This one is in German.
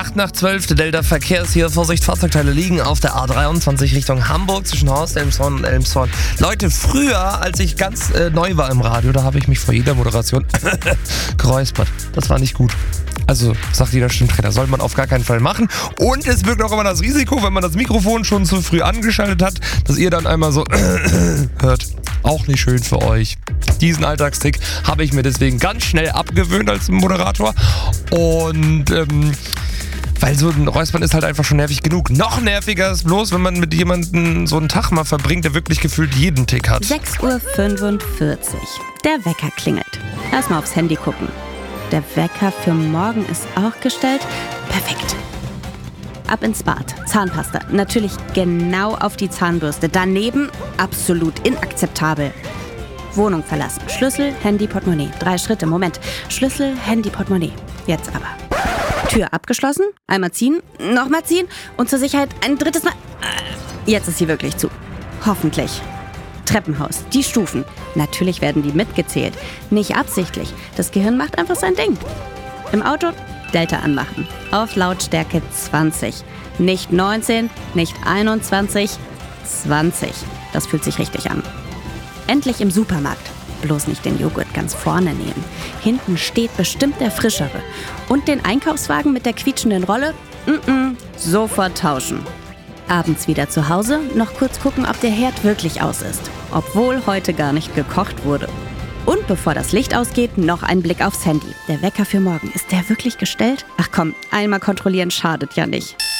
8:12, der Delta-Verkehr ist hier. Vorsicht, Fahrzeugteile liegen auf der A23 Richtung Hamburg zwischen Horst, Elmshorn und Elmshorn. Leute, früher, als ich ganz neu war im Radio, da habe ich mich vor jeder Moderation geräuspert. Das war nicht gut. Also, sagt jeder Stimmtrainer, soll man auf gar keinen Fall machen. Und es birgt auch immer das Risiko, wenn man das Mikrofon schon zu früh angeschaltet hat, dass ihr dann einmal so hört. Auch nicht schön für euch. Diesen Alltagstrick habe ich mir deswegen ganz schnell abgewöhnt als Moderator. Und weil so ein Räuspern ist halt einfach schon nervig genug. Noch nerviger ist bloß, wenn man mit jemandem so einen Tag mal verbringt, der wirklich gefühlt jeden Tick hat. 6:45 Uhr. Der Wecker klingelt. Erstmal aufs Handy gucken. Der Wecker für morgen ist auch gestellt. Perfekt. Ab ins Bad. Zahnpasta. Natürlich genau auf die Zahnbürste. Daneben absolut inakzeptabel. Wohnung verlassen. Schlüssel, Handy, Portemonnaie. 3 Schritte. Moment. Schlüssel, Handy, Portemonnaie. Jetzt aber. Tür abgeschlossen. Einmal ziehen. Nochmal ziehen. Und zur Sicherheit ein drittes Mal. Jetzt ist sie wirklich zu. Hoffentlich. Treppenhaus. Die Stufen. Natürlich werden die mitgezählt. Nicht absichtlich. Das Gehirn macht einfach sein Ding. Im Auto Delta anmachen. Auf Lautstärke 20. Nicht 19, nicht 21, 20. Das fühlt sich richtig an. Endlich im Supermarkt. Bloß nicht den Joghurt ganz vorne nehmen. Hinten steht bestimmt der frischere. Und den Einkaufswagen mit der quietschenden Rolle? Sofort tauschen. Abends wieder zu Hause, noch kurz gucken, ob der Herd wirklich aus ist. Obwohl heute gar nicht gekocht wurde. Und bevor das Licht ausgeht, noch ein Blick aufs Handy. Der Wecker für morgen, ist der wirklich gestellt? Ach komm, einmal kontrollieren schadet ja nicht.